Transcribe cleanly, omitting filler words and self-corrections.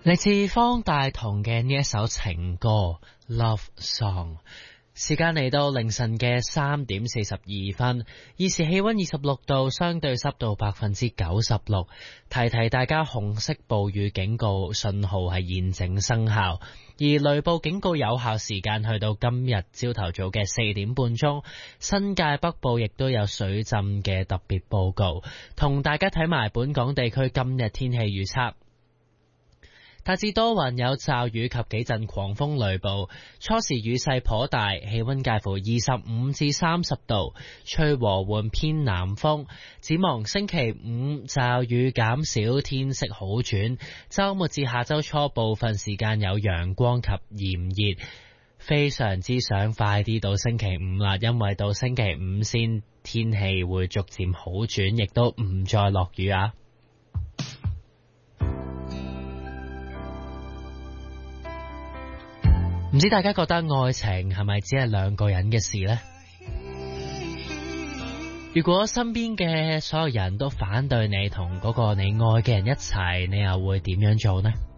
嚟自方大同嘅呢一首情歌 Love Song。時間嚟到凌晨嘅3:42，現時氣溫26度，相對濕度96%。提提大家，紅色暴雨警告信號係現正生效，而雷暴警告有效時間去到今日朝頭早嘅4點半鐘。新界北部亦都有水浸嘅特別報告，同大家睇埋本港地區今日天氣預測。大致多雲，有驟雨及幾陣狂風雷暴，初時雨勢頗大，氣溫介乎25至30度，吹和緩偏南風。展望星期五驟雨減少，天色好轉，周末至下周初部分時間有陽光及炎熱，非常之想快啲到星期五啦，因為到星期五先天氣會逐漸好轉，亦都唔再落雨啊。唔知大家覺得愛情係咪只係兩個人嘅事呢？如果身邊嘅所有人都反對你同嗰個你愛嘅人一齊，你又會點樣做呢？